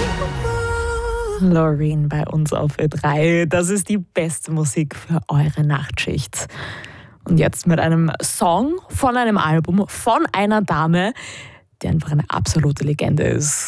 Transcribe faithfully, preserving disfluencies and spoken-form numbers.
Loreen bei uns auf Ö drei. Das ist die beste Musik für eure Nachtschicht. Und jetzt mit einem Song von einem Album von einer Dame, die einfach eine absolute Legende ist.